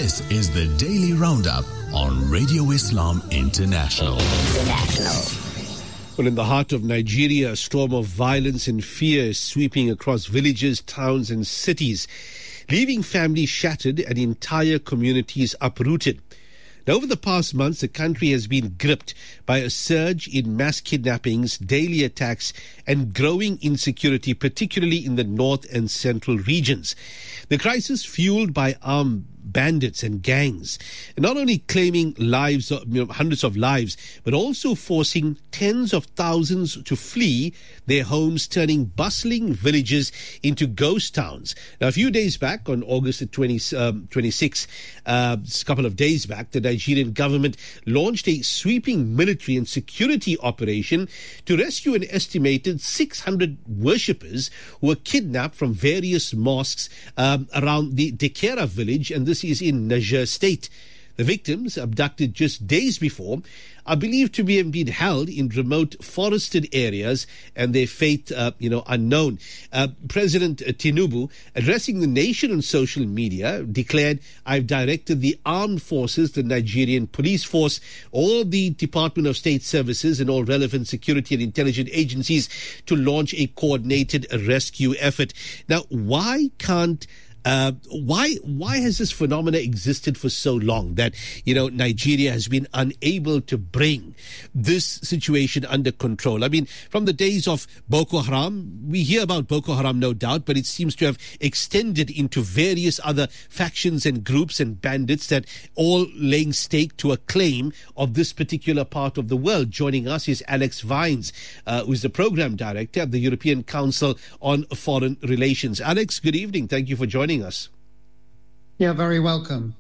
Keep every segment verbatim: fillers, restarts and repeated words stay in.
This is the Daily Roundup on Radio Islam International. International. Well, in the heart of Nigeria, a storm of violence and fear is sweeping across villages, towns and cities, leaving families shattered and entire communities uprooted. Now, over the past months, the country has been gripped by a surge in mass kidnappings, daily attacks and growing insecurity, particularly in the north and central regions. The crisis, fueled by armed bandits and gangs, not only claiming lives, you know, hundreds of lives, but also forcing tens of thousands to flee their homes, turning bustling villages into ghost towns. Now, a few days back, on August the twenty-sixth, uh, a couple of days back, the Nigerian government launched a sweeping military and security operation to rescue an estimated six hundred worshippers who were kidnapped from various mosques um, around the Dekera village, and this is in Niger State. The victims, abducted just days before, are believed to be being held in remote forested areas and their fate, uh, you know, unknown. Uh, President Tinubu, addressing the nation on social media, declared, "I've directed the armed forces, the Nigerian police force, all the Department of State Services and all relevant security and intelligence agencies to launch a coordinated rescue effort." Now, why can't Uh, why why has this phenomena existed for so long that, you know, Nigeria has been unable to bring this situation under control? I mean, from the days of Boko Haram, we hear about Boko Haram, no doubt, but it seems to have extended into various other factions and groups and bandits that all laying stake to a claim of this particular part of the world. Joining us is Alex Vines, uh, who is the program director at the European Council on Foreign Relations. Alex, good evening. Thank you for joining us. Yeah, very welcome.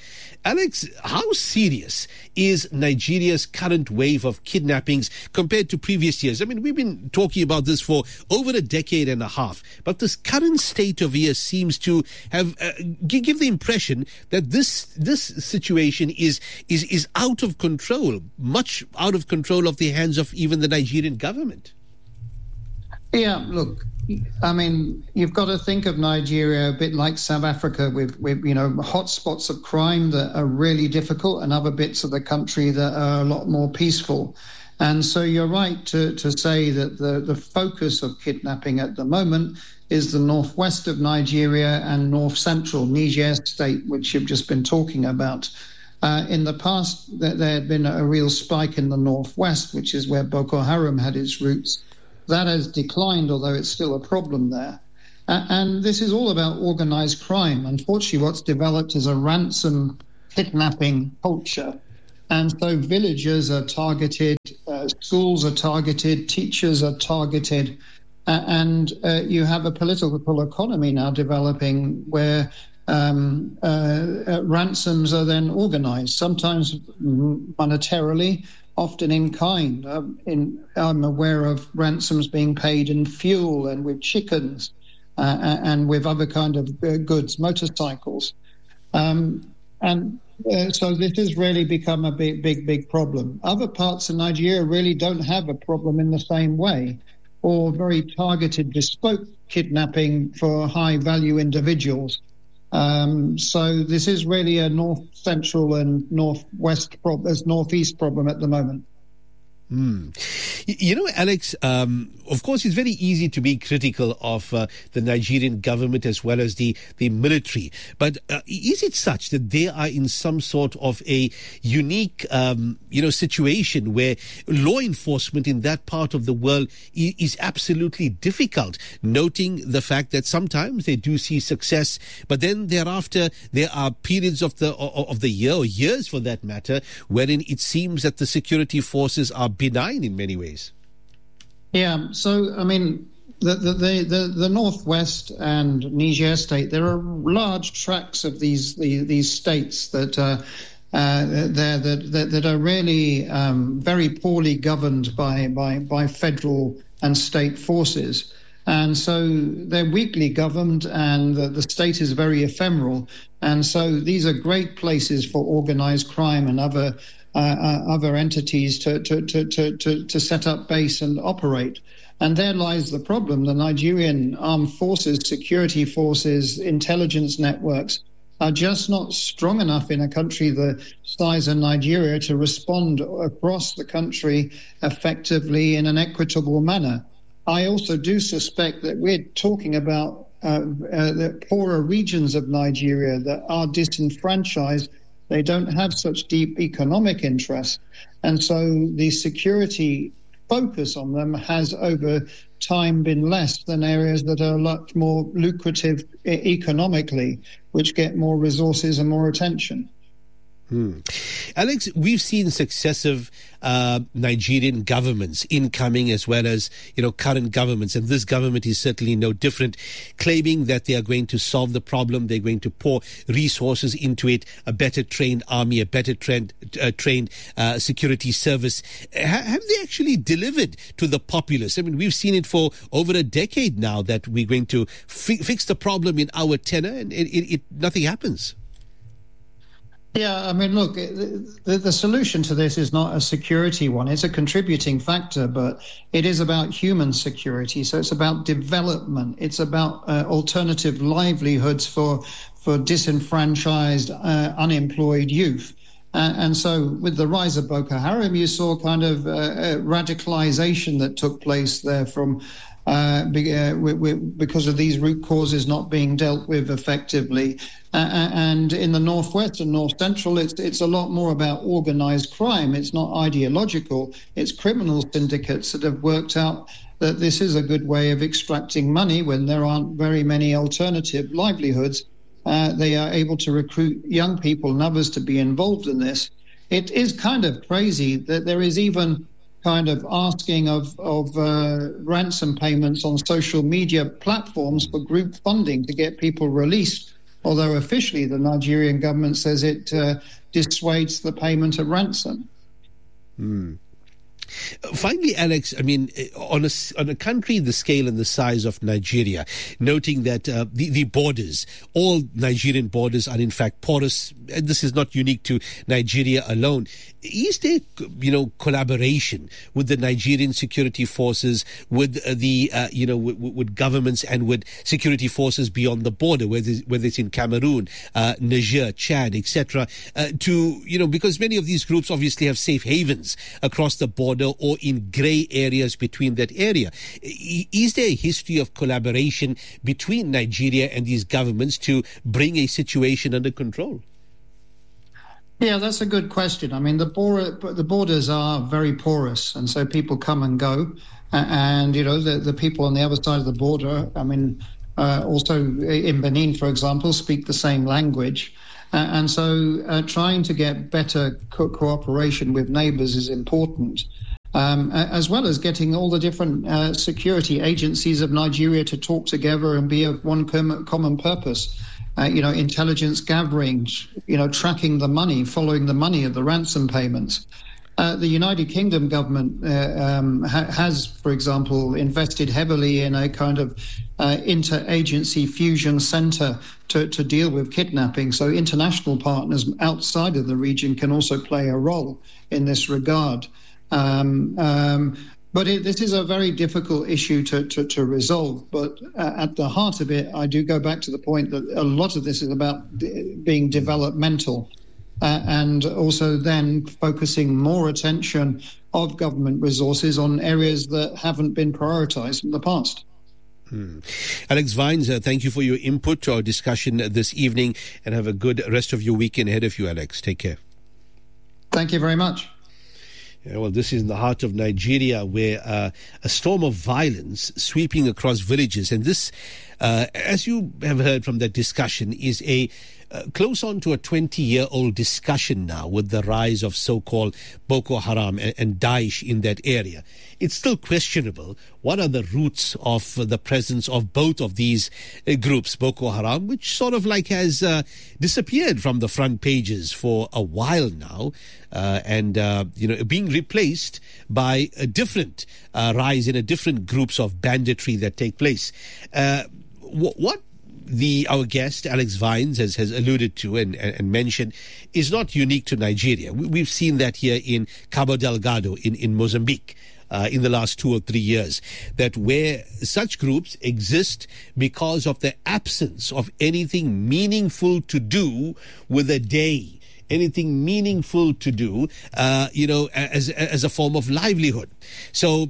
Alex, how serious is Nigeria's current wave of kidnappings compared to previous years? I mean, we've been talking about this for over a decade and a half, but this current state of affairs seems to have uh, give the impression that this this situation is is is out of control, much out of control of the hands of even the Nigerian government. Yeah, look, I mean, you've got to think of Nigeria a bit like South Africa, with, with you know, hotspots of crime that are really difficult and other bits of the country that are a lot more peaceful. And so you're right to, to say that the, the focus of kidnapping at the moment is the northwest of Nigeria and north central Niger State, which you've just been talking about. Uh, in the past, there, there had been a real spike in the northwest, which is where Boko Haram had its roots. That has declined, although it's still a problem there. Uh, and this is all about organized crime. Unfortunately, what's developed is a ransom kidnapping culture. And so villagers are targeted, uh, schools are targeted, teachers are targeted, uh, and uh, you have a political economy now developing where um, uh, uh, ransoms are then organized, sometimes monetarily, often in kind. Um, in, I'm aware of ransoms being paid in fuel and with chickens uh, and with other kind of uh, goods, motorcycles. Um, and uh, so this has really become a big, big, big problem. Other parts of Nigeria really don't have a problem in the same way, or very targeted bespoke kidnapping for high-value individuals. Um, so this is really a north central and northwest problem, northeast problem at the moment. Mm. You know, Alex, um, of course, it's very easy to be critical of uh, the Nigerian government as well as the, the military. But uh, is it such that they are in some sort of a unique, um, you know, situation where law enforcement in that part of the world is, is absolutely difficult, noting the fact that sometimes they do see success, but then thereafter there are periods of the of the year, or years for that matter, wherein it seems that the security forces are benign in many ways. Yeah, so, I mean, the the, the, the, the Northwest and Niger State, there are large tracts of these the, these states that uh, uh, there that, that that are really um, very poorly governed by, by, by federal and state forces. And so they're weakly governed, and the, the state is very ephemeral. And so these are great places for organized crime and other Uh, uh, other entities to, to, to, to, to set up base and operate. And there lies the problem. The Nigerian armed forces, security forces, intelligence networks are just not strong enough in a country the size of Nigeria to respond across the country effectively in an equitable manner. I also do suspect that we're talking about uh, uh, the poorer regions of Nigeria that are disenfranchised. They don't have such deep economic interests. And so the security focus on them has over time been less than areas that are much more lucrative economically, which get more resources and more attention. Hmm. Alex, we've seen successive uh, Nigerian governments, incoming as well as, you know, current governments, and this government is certainly no different, claiming that they are going to solve the problem, they're going to pour resources into it, a better trained army, a better trained, uh, trained uh, security service. Ha- have they actually delivered to the populace? I mean, we've seen it for over a decade now that we're going to fi- fix the problem in our tenure, and it, it, it, nothing happens. Yeah, I mean, look, the, the solution to this is not a security one. It's a contributing factor, but it is about human security. So it's about development. It's about uh, alternative livelihoods for for disenfranchised, uh, unemployed youth. Uh, and so with the rise of Boko Haram, you saw kind of uh, radicalization that took place there from Uh, because of these root causes not being dealt with effectively. Uh, and in the Northwest and North Central, it's, it's a lot more about organized crime. It's not ideological. It's criminal syndicates that have worked out that this is a good way of extracting money when there aren't very many alternative livelihoods. Uh, they are able to recruit young people and others to be involved in this. It is kind of crazy that there is even kind of asking of, of uh, ransom payments on social media platforms for group funding to get people released, although officially the Nigerian government says it uh, dissuades the payment of ransom. Mm. Finally, Alex, I mean, on a, on a country the scale and the size of Nigeria, noting that uh, the, the borders, all Nigerian borders are in fact porous, and this is not unique to Nigeria alone. Is there, you know, collaboration with the Nigerian security forces, with uh, the, uh, you know, with, with governments and with security forces beyond the border, whether it's, whether it's in Cameroon, uh, Niger, Chad, et cetera, uh, to, you know, because many of these groups obviously have safe havens across the border or in grey areas between that area. Is there a history of collaboration between Nigeria and these governments to bring a situation under control? Yeah, that's a good question. I mean, the, border, the borders are very porous, and so people come and go. And, you know, the, the people on the other side of the border, I mean, uh, also in Benin, for example, speak the same language. Uh, and so uh, trying to get better co- cooperation with neighbours is important, um, as well as getting all the different uh, security agencies of Nigeria to talk together and be of one com- common purpose. Uh, you know, intelligence gathering, you know, tracking the money, following the money of the ransom payments. Uh, the United Kingdom government uh, um, ha- has, for example, invested heavily in a kind of uh, interagency fusion centre to, to deal with kidnapping. So international partners outside of the region can also play a role in this regard. Um, um, But it, this is a very difficult issue to, to, to resolve. But uh, at the heart of it, I do go back to the point that a lot of this is about d- being developmental uh, and also then focusing more attention of government resources on areas that haven't been prioritized in the past. Hmm. Alex Vines, uh, thank you for your input to our discussion this evening, and have a good rest of your weekend ahead of you, Alex. Take care. Thank you very much. Yeah, well, this is in the heart of Nigeria, where uh, a storm of violence sweeping across villages. And this, uh, as you have heard from that discussion, is a uh, close on to a twenty-year-old discussion now with the rise of so-called Boko Haram and, and Daesh in that area. It's still questionable what are the roots of uh, the presence of both of these uh, groups, Boko Haram, which sort of like has uh, disappeared from the front pages for a while now, uh, and, uh, you know, being replaced by a different uh, rise in a different groups of banditry that take place. Uh, wh- what The our guest, Alex Vines, has, has alluded to and, and, and mentioned is not unique to Nigeria. We, we've seen that here in Cabo Delgado in, in Mozambique. uh, in the last two or three years, that where such groups exist because of the absence of anything meaningful to do with a day, anything meaningful to do, uh, you know, as as a form of livelihood. So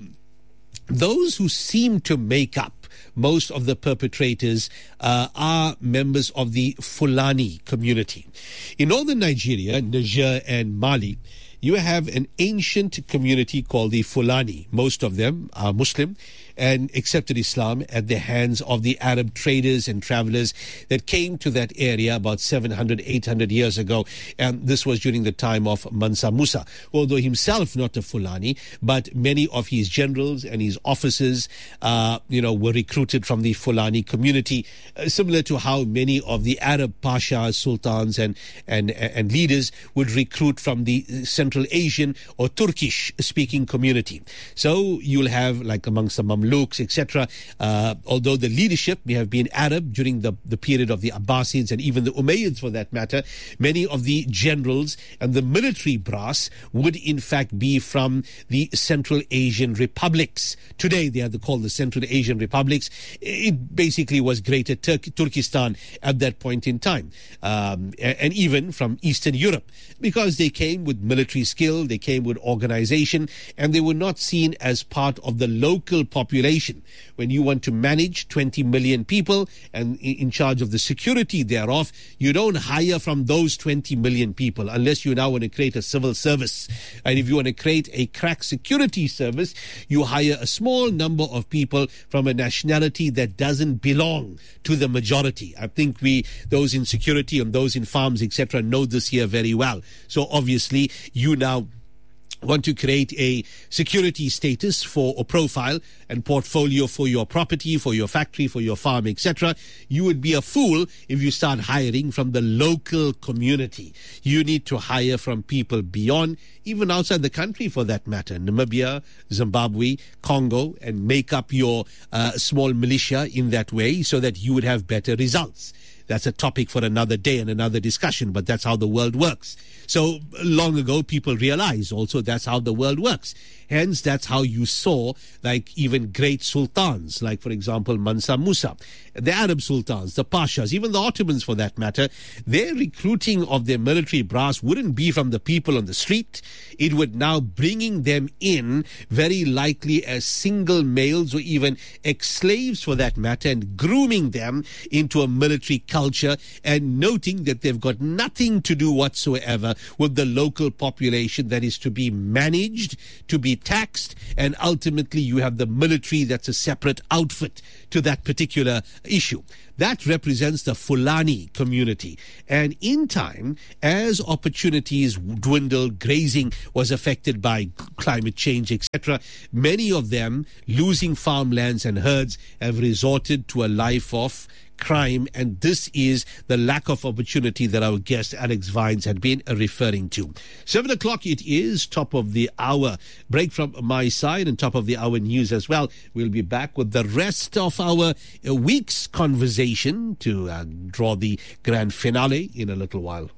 those who seem to make up most of the perpetrators uh, are members of the Fulani community. In northern Nigeria, Niger and Mali, you have an ancient community called the Fulani. Most of them are Muslim and accepted Islam at the hands of the Arab traders and travelers that came to that area about seven hundred, eight hundred years ago. And this was during the time of Mansa Musa. Although himself not a Fulani, but many of his generals and his officers, uh, you know, were recruited from the Fulani community, uh, similar to how many of the Arab pashas, sultans and, and, and leaders would recruit from the Central Asian or Turkish speaking community. So you'll have, like amongst the Mamluks, et cetera. Uh, although the leadership may have been Arab during the, the period of the Abbasids and even the Umayyads for that matter, many of the generals and the military brass would in fact be from the Central Asian republics. Today they are called the Central Asian republics. It basically was Greater Turk- Turkestan at that point in time, um, and even from Eastern Europe, because they came with military skill, they came with organization, and they were not seen as part of the local population. When you want to manage twenty million people and in charge of the security thereof, you don't hire from those twenty million people unless you now want to create a civil service. And if you want to create a crack security service, you hire a small number of people from a nationality that doesn't belong to the majority. I think we, those in security and those in farms, et cetera, know this here very well. So obviously, you now want to create a security status for a profile and portfolio for your property, for your factory, for your farm, et cetera. You would be a fool if you start hiring from the local community. You need to hire from people beyond, even outside the country for that matter, Namibia, Zimbabwe, Congo, and make up your uh, small militia in that way so that you would have better results. That's a topic for another day and another discussion, but that's how the world works. So long ago, people realized also that's how the world works. Hence, that's how you saw, like, even great sultans, like, for example, Mansa Musa, the Arab sultans, the pashas, even the Ottomans for that matter. Their recruiting of their military brass wouldn't be from the people on the street. It would now bringing them in very likely as single males or even ex-slaves for that matter, and grooming them into a military culture and noting that they've got nothing to do whatsoever with the local population that is to be managed, to be taxed, and ultimately you have the military that's a separate outfit to that particular issue. That represents the Fulani community. And in time, as opportunities dwindled, grazing was affected by climate change, et cetera, many of them, losing farmlands and herds, have resorted to a life of crime, and this is the lack of opportunity that our guest Alex Vines had been referring to. Seven o'clock it is, top of the hour. Break from my side and top of the hour news as well. We'll be back with the rest of our uh, week's conversation to uh, draw the grand finale in a little while.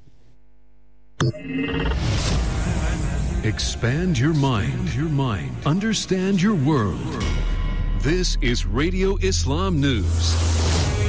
Expand your mind, your mind. Understand your world. This is Radio Islam News.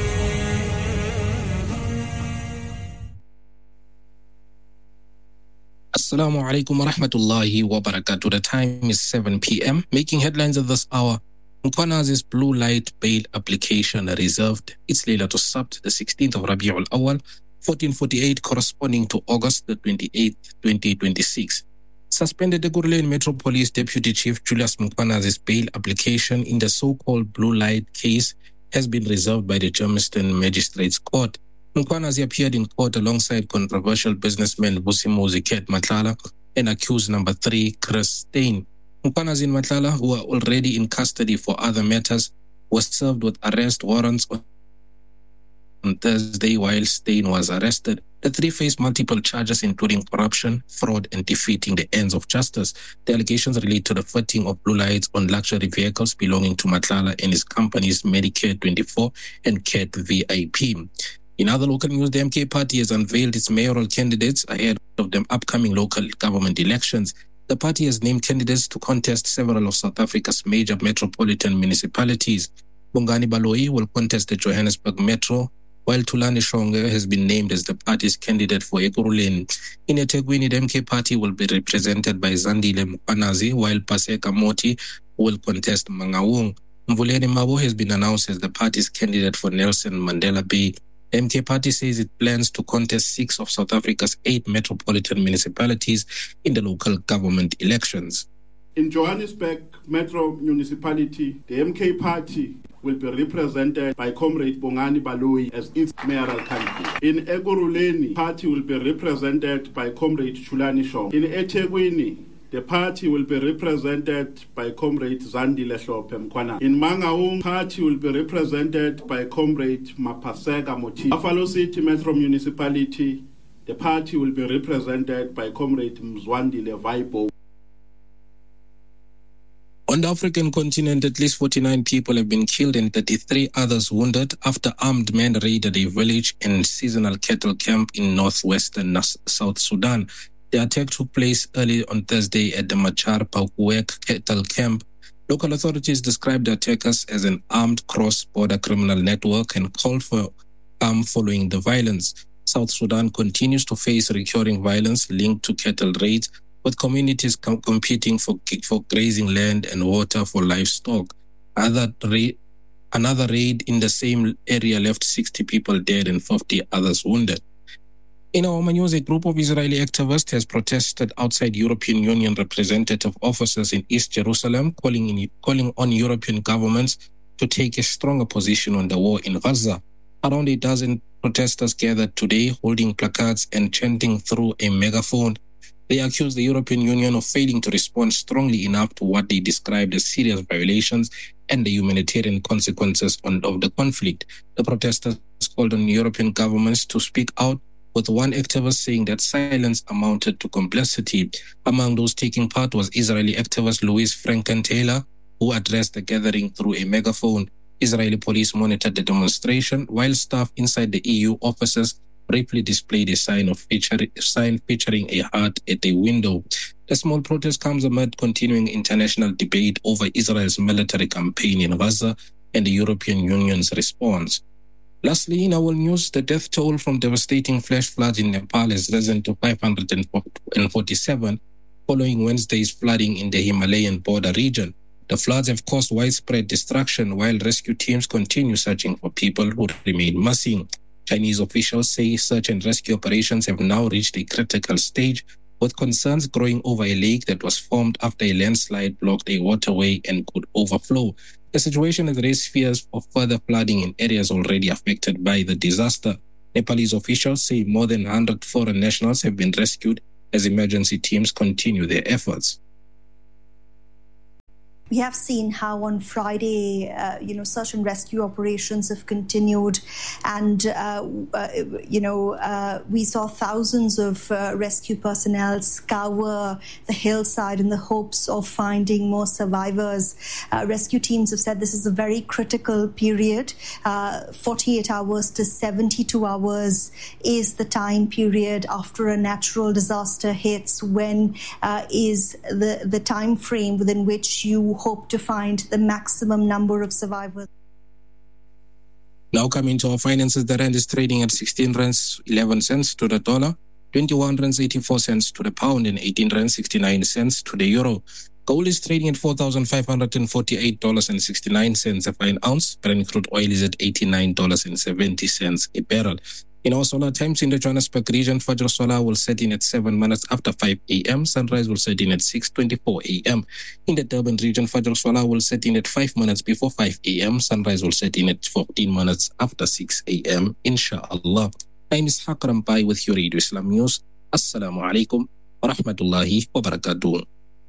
Assalamu alaikum wa rahmatullahi wa barakatuh. The time is seven p.m. Making headlines at this hour. Mkhwanazi's blue light bail application reserved. It's Laylatul Sabt, the sixteenth of Rabiul Awal, fourteen forty-eight, corresponding to August the twenty-eighth, twenty twenty-six. Suspended Ekurhuleni Metro Police Deputy Chief Julius Mkhwanazi's bail application in the so-called blue light case has been reserved by the Germiston Magistrates Court. Mkhwanazi appeared in court alongside controversial businessman Vusimuzi Ket Matlala and accused number three, Chris Steyn. Mkhwanazi and Matlala, who are already in custody for other matters, was served with arrest warrants on Thursday while Steyn was arrested. The three faced multiple charges including corruption, fraud, and defeating the ends of justice. The allegations relate to the fitting of blue lights on luxury vehicles belonging to Matlala and his companies Medicare twenty-four and Cat V I P. In other local news, the M K party has unveiled its mayoral candidates ahead of the upcoming local government elections. The party has named candidates to contest several of South Africa's major metropolitan municipalities. Bongani Baloyi will contest the Johannesburg Metro, while Thulani Shonge has been named as the party's candidate for Ekurhuleni. In eThekwini, the M K party will be represented by Zandile Mkhwanazi, while Paseka Moti will contest Mangaung. Mvuleni Mabo has been announced as the party's candidate for Nelson Mandela Bay. The M K party says it plans to contest six of South Africa's eight metropolitan municipalities in the local government elections. In Johannesburg Metro Municipality, the M K party will be represented by Comrade Bongani Baloyi as its mayoral candidate. In Ekurhuleni, party will be represented by Comrade Thulani Shonge. In eThekwini, the party will be represented by Comrade Zandile Mkhwanazi. In Mangaung, party will be represented by Comrade Mapaseka Moti. Buffalo City Metro Municipality, the party will be represented by Comrade Mzwandile Vaibo. On the African continent, at least forty-nine people have been killed and thirty-three others wounded after armed men raided a village and seasonal cattle camp in northwestern South Sudan. The attack took place early on Thursday at the Machar Paukuek cattle camp. Local authorities described the attackers as an armed cross-border criminal network and called for calm following the violence. South Sudan continues to face recurring violence linked to cattle raids, with communities com- competing for for grazing land and water for livestock. Other ra- another raid in the same area left sixty people dead and fifty others wounded. In our news, a group of Israeli activists has protested outside European Union representative offices in East Jerusalem, calling, in, calling on European governments to take a stronger position on the war in Gaza. Around a dozen protesters gathered today, holding placards and chanting through a megaphone. They accused the European Union of failing to respond strongly enough to what they described as serious violations and the humanitarian consequences on, of the conflict. The protesters called on European governments to speak out, with one activist saying that silence amounted to complicity. Among those taking part was Israeli activist Louise Franken-Taylor, who addressed the gathering through a megaphone. Israeli police monitored the demonstration, while staff inside the E U offices briefly displayed a sign of feature, sign featuring a heart at a window. The small protest comes amid continuing international debate over Israel's military campaign in Gaza and the European Union's response. Lastly, in our news, the death toll from devastating flash floods in Nepal has risen to five hundred forty-seven following Wednesday's flooding in the Himalayan border region. The floods have caused widespread destruction while rescue teams continue searching for people who remain missing. Chinese officials say search and rescue operations have now reached a critical stage, with concerns growing over a lake that was formed after a landslide blocked a waterway and could overflow. The situation has raised fears of further flooding in areas already affected by the disaster. Nepalese officials say more than one hundred foreign nationals have been rescued as emergency teams continue their efforts. We have seen how on Friday, uh, you know, search and rescue operations have continued, and uh, uh, you know, uh, we saw thousands of uh, rescue personnel scour the hillside in the hopes of finding more survivors. Uh, rescue teams have said this is a very critical period. Uh, forty-eight hours to seventy-two hours is the time period after a natural disaster hits, when uh, is the the time frame within which you hope to find the maximum number of survivors. Now coming to our finances, the rand is trading at sixteen rands eleven cents to the dollar, twenty-one rands eighty-four cents to the pound, and eighteen rands sixty-nine cents to the euro. Gold is trading at four thousand five hundred forty-eight dollars and sixty-nine cents a fine ounce. Brent crude oil is at eighty-nine dollars and seventy cents a barrel. In our solar times in the Johannesburg region, Fajr Solar will set in at seven minutes after five a.m. Sunrise will set in at six twenty-four a.m. In the Durban region, Fajr Solar will set in at five minutes before five a.m. Sunrise will set in at fourteen minutes after six a.m. Inshallah. I'm Ishaq Rampai with your Radio Islam News. Assalamu alaikum wa rahmatullahi wa barakatuh.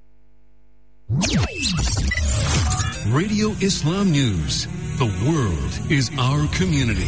Radio Islam News. The world is our community.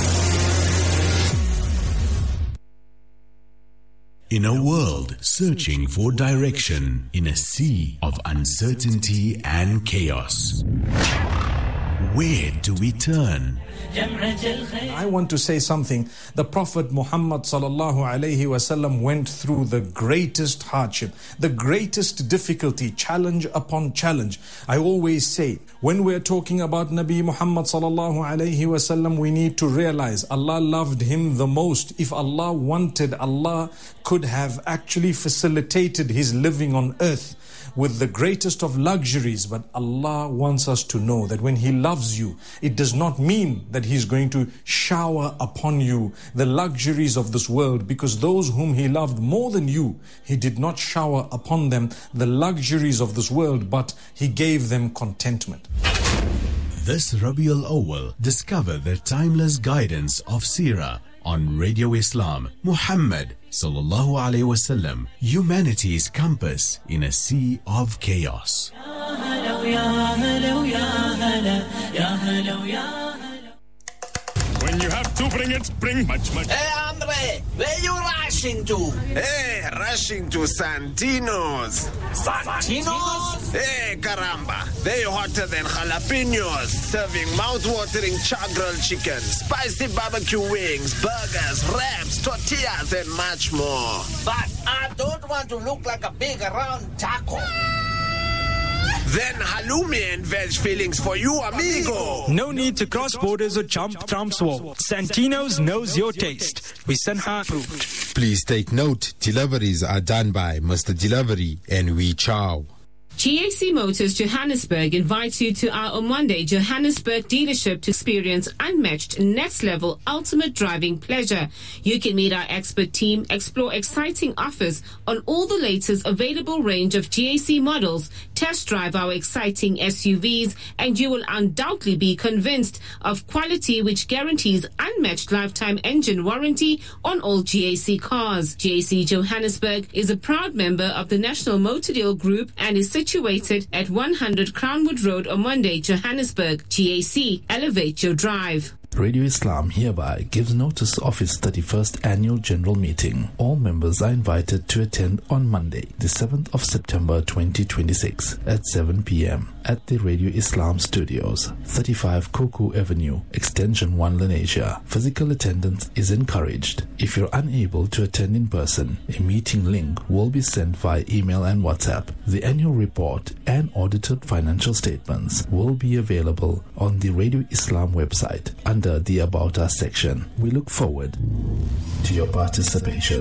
In a world searching for direction, in a sea of uncertainty and chaos, Where do we turn? I want to say something. The Prophet Muhammad sallallahu alaihi wasallam went through the greatest hardship, the greatest difficulty, challenge upon challenge. I always say, when we're talking about Nabi Muhammad sallallahu alaihi wasallam, we need to realize Allah loved him the most. If Allah wanted, Allah could have actually facilitated his living on earth with the greatest of luxuries. But Allah wants us to know that when He loves you, it does not mean that He's going to shower upon you the luxuries of this world, because those whom He loved more than you, He did not shower upon them the luxuries of this world, but He gave them contentment. This Rabiul Awwal, discover the timeless guidance of Seerah on Radio Islam. Muhammad sallallahu alaihi wasallam, humanity's compass in a sea of chaos. When you have to bring it, bring much, much. Hey, Andre, where you rushing to? Hey, rushing to Santino's. Santino's? Hey, caramba. They hotter than jalapenos, serving mouth-watering char-grilled chicken, spicy barbecue wings, burgers, wraps, tortillas, and much more. But I don't want to look like a big round taco. Then halloumi and veg fillings for you, amigo. No need to cross borders or jump Trump's wall. Santino's knows your taste. We Sanha approved. Please take note, deliveries are done by Mister Delivery and We Chow. G A C Motors Johannesburg invites you to our Omonde Johannesburg dealership to experience unmatched next-level ultimate driving pleasure. You can meet our expert team, explore exciting offers on all the latest available range of G A C models, test drive our exciting S U Vs, and you will undoubtedly be convinced of quality which guarantees unmatched lifetime engine warranty on all G A C cars. G A C Johannesburg is a proud member of the National Motor Deal Group and is situated at one hundred Crownwood Road, Omonde, Johannesburg. G A C, elevate your drive. Radio Islam hereby gives notice of its thirty-first annual general meeting. All members are invited to attend on Monday, the seventh of September twenty twenty-six at seven p.m. at the Radio Islam Studios, thirty-five Koku Avenue, Extension one, Lenasia. Physical attendance is encouraged. If you're unable to attend in person, a meeting link will be sent via email and WhatsApp. The annual report and audited financial statements will be available on the Radio Islam website under the About Us section. We look forward to your participation.